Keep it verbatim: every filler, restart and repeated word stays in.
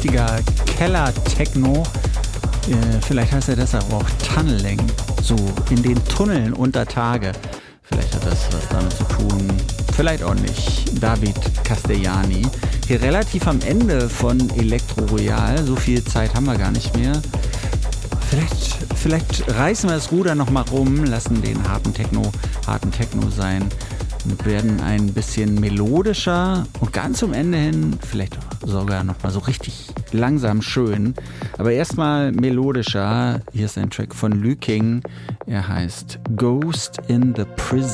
richtiger Keller-Techno. Äh, vielleicht heißt er deshalb auch Tunneling. So in den Tunneln unter Tage. Vielleicht hat das was damit zu tun. Vielleicht auch nicht. David Castellani. Hier relativ am Ende von Elektro Royal. So viel Zeit haben wir gar nicht mehr. Vielleicht, vielleicht reißen wir das Ruder nochmal rum, lassen den harten Techno, harten Techno sein. Und werden ein bisschen melodischer und ganz zum Ende hin vielleicht sogar nochmal so richtig langsam schön. Aber erstmal melodischer. Hier ist ein Track von Lü King. Er heißt Ghost in the Prison.